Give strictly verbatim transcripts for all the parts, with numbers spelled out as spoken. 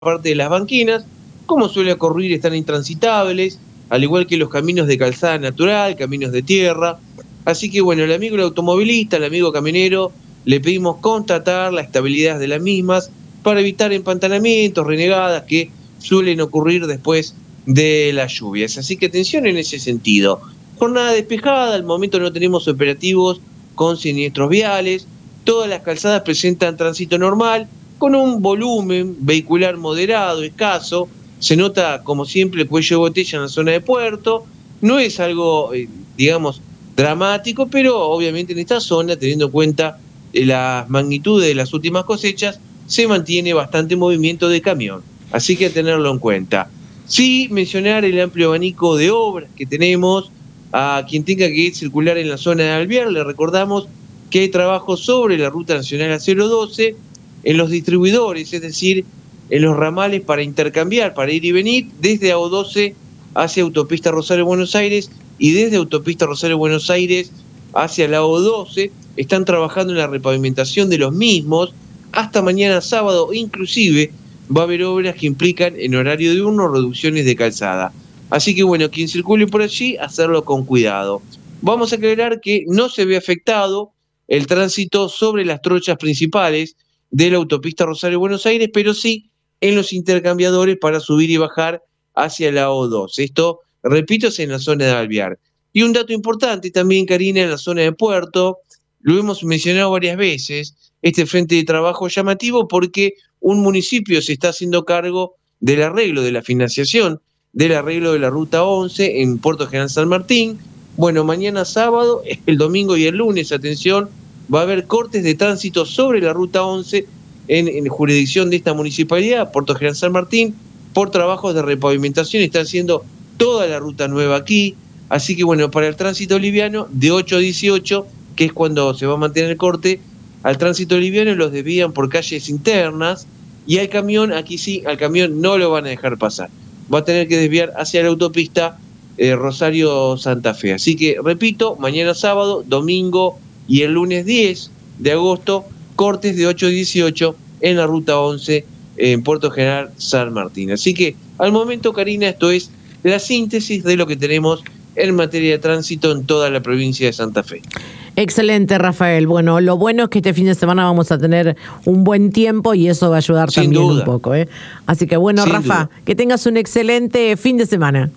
parte de las banquinas. Como suele ocurrir, están intransitables, al igual que los caminos de calzada natural, caminos de tierra. Así que bueno, el amigo el automovilista, el amigo camionero, le pedimos constatar la estabilidad de las mismas para evitar empantanamientos, renegadas que suelen ocurrir después de las lluvias. Así que atención en ese sentido. Jornada despejada, al momento no tenemos operativos con siniestros viales, todas las calzadas presentan tránsito normal, con un volumen vehicular moderado, escaso. Se nota, como siempre, el cuello de botella en la zona de puerto. No es algo, eh, digamos, dramático, pero obviamente en esta zona, teniendo en cuenta las magnitudes de las últimas cosechas, se mantiene bastante movimiento de camión. Así que a tenerlo en cuenta. Sí, mencionar el amplio abanico de obras que tenemos. A quien tenga que circular en la zona de Alvear, le recordamos que hay trabajo sobre la Ruta Nacional A cero doce, en los distribuidores, es decir, en los ramales para intercambiar, para ir y venir, desde A O doce hacia Autopista Rosario-Buenos Aires y desde Autopista Rosario-Buenos Aires hacia la A O doce. Están trabajando en la repavimentación de los mismos. Hasta mañana sábado, inclusive, va a haber obras que implican en horario diurno reducciones de calzada. Así que bueno, quien circule por allí, hacerlo con cuidado. Vamos a aclarar que no se ve afectado el tránsito sobre las trochas principales de la autopista Rosario-Buenos Aires, pero sí en los intercambiadores para subir y bajar hacia la A O dos. Esto, repito, es en la zona de Alvear. Y un dato importante también, Karina, en la zona de Puerto, lo hemos mencionado varias veces, este frente de trabajo llamativo porque un municipio se está haciendo cargo del arreglo de la financiación del arreglo de la Ruta once en Puerto General San Martín. Bueno, mañana sábado, el domingo y el lunes, atención, va a haber cortes de tránsito sobre la Ruta once en, en jurisdicción de esta municipalidad, Puerto General San Martín, por trabajos de repavimentación. Están haciendo toda la ruta nueva aquí. Así que bueno, para el tránsito liviano, de ocho a dieciocho, que es cuando se va a mantener el corte, al tránsito liviano los desvían por calles internas y al camión, aquí sí, al camión no lo van a dejar pasar. Va a tener que desviar hacia la autopista eh, Rosario-Santa Fe. Así que, repito, mañana sábado, domingo y el lunes diez de agosto, cortes de ocho a dieciocho en la Ruta once en Puerto General San Martín. Así que, al momento, Karina, esto es la síntesis de lo que tenemos en materia de tránsito en toda la provincia de Santa Fe. Excelente, Rafael. Bueno, lo bueno es que este fin de semana vamos a tener un buen tiempo y eso va a ayudar Sin también duda. un poco, ¿eh? Así que bueno, Sin Rafa, duda. que tengas un excelente fin de semana.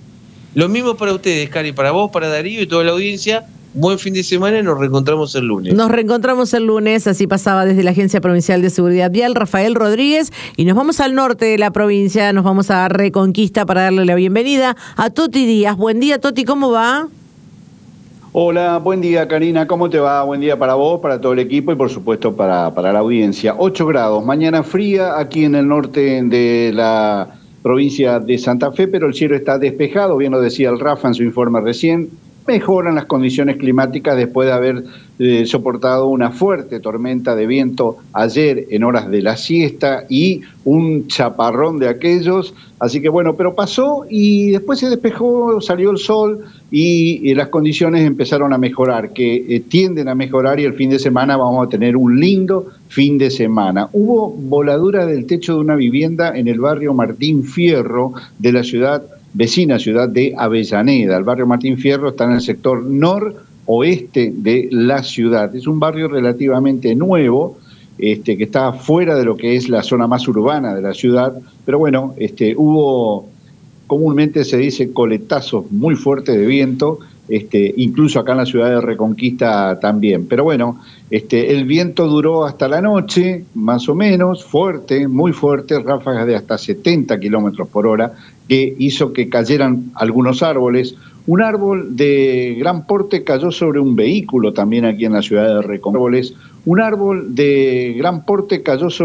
Lo mismo para ustedes, Cari, para vos, para Darío y toda la audiencia. Buen fin de semana y nos reencontramos el lunes. Nos reencontramos el lunes, así pasaba desde la Agencia Provincial de Seguridad Vial, Rafael Rodríguez, y nos vamos al norte de la provincia, nos vamos a Reconquista para darle la bienvenida a Toti Díaz. Buen día, Toti, ¿cómo va? Hola, buen día, Karina, ¿cómo te va? Buen día para vos, para todo el equipo y por supuesto para, para la audiencia. ocho grados, mañana fría aquí en el norte de la provincia de Santa Fe, pero el cielo está despejado, bien lo decía el Rafa en su informe recién. Mejoran las condiciones climáticas después de haber eh, soportado una fuerte tormenta de viento ayer en horas de la siesta y un chaparrón de aquellos. Así que bueno, pero pasó y después se despejó, salió el sol y, y las condiciones empezaron a mejorar, que eh, tienden a mejorar y el fin de semana vamos a tener un lindo fin de semana. Hubo voladura del techo de una vivienda en el barrio Martín Fierro de la ciudad vecina ciudad de Avellaneda. El barrio Martín Fierro está en el sector noroeste de la ciudad. Es un barrio relativamente nuevo, este, que está fuera de lo que es la zona más urbana de la ciudad, pero bueno, este, hubo, comúnmente se dice, coletazos muy fuertes de viento, este, incluso acá en la ciudad de Reconquista también. Pero bueno, este, el viento duró hasta la noche, más o menos, fuerte, muy fuerte, ráfagas de hasta setenta kilómetros por hora, que hizo que cayeran algunos árboles. Un árbol de gran porte cayó sobre un vehículo también aquí en la ciudad de Reconquista. Un árbol de gran porte cayó sobre